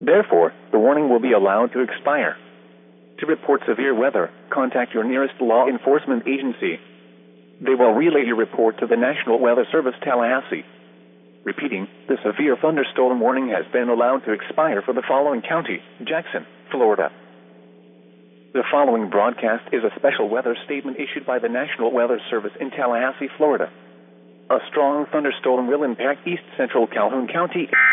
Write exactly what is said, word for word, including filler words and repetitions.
Therefore, the warning will be allowed to expire. To report severe weather, contact your nearest law enforcement agency. They will relay your report to the National Weather Service Tallahassee. Repeating, the severe thunderstorm warning has been allowed to expire for the following county: Jackson, Florida. The following broadcast is a special weather statement issued by the National Weather Service in Tallahassee, Florida. A strong thunderstorm will impact east central Calhoun County.